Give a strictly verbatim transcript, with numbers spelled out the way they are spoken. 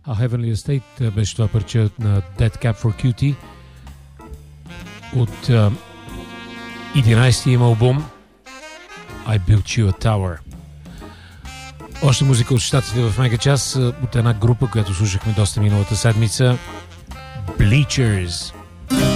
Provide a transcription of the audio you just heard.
A Heavenly Estate беше това парче на Dead Cap for Cutie от единайсети им албум I Built You a Tower. Още музика от щатите в Мега Час от една група, която слушахме доста миналата седмица. Bleachers.